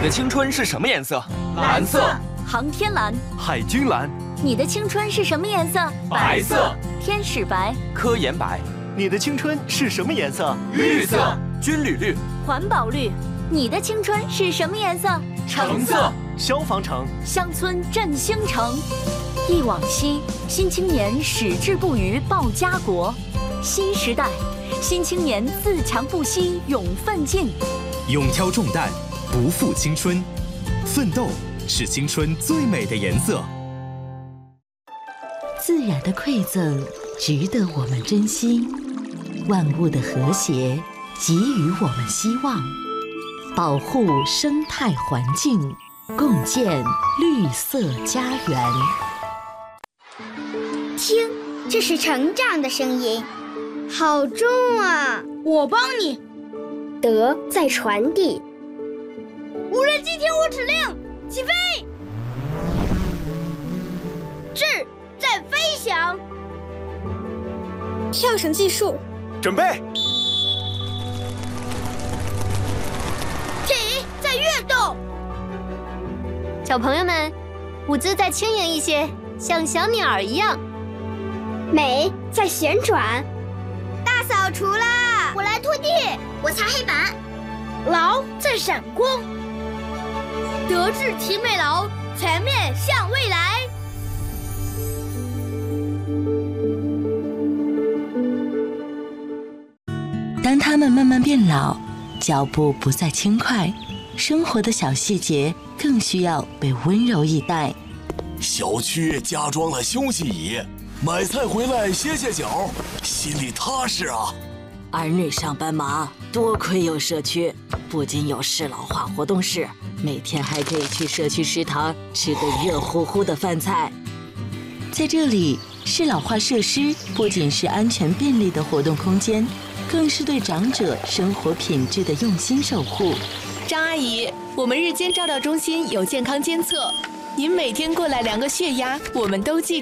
的青春是什么颜色？ 蓝色。 航天蓝。 海军蓝。 你的青春是什么颜色？ 白色。 天使白。 科研白。 你的青春是什么颜色？ 绿色。 军旅绿。 环保绿。你的青春是什么颜色？ 橙色。 消防橙。 乡村振兴城。忆往昔，新青年矢志不渝报家国。新时代，新青年自强不息勇奋进。 勇挑重担，不负青春。奋斗是青春最美的颜色。 自然的馈赠值得我们珍惜，万物的和谐给予我们希望。保护生态环境，共建绿色家园。 听，这是成长的声音，好重啊！ 我帮你。 德在传递。 无人机听我指令，起飞！智在飞翔。 跳绳技术， 准备。 体在跃动。 小朋友们，舞姿再轻盈一些，像小鸟一样。 美在旋转。 大扫除啦！ 我来拖地， 我擦黑板。劳在闪光。德智体美劳，全面向未来。 当他们慢慢变老，脚步不再轻快，生活的小细节更需要被温柔以待。 小区加装了休息椅，买菜回来歇歇脚，心里踏实啊。 儿女上班忙，多亏有社区，不仅有适老化活动室，每天还可以去社区食堂吃个热乎乎的饭菜。 在这里，适老化设施不仅是安全便利的活动空间，更是对长者生活品质的用心守护。 张阿姨，我们日间照料中心有健康监测，您每天过来量个血压，我们都记住。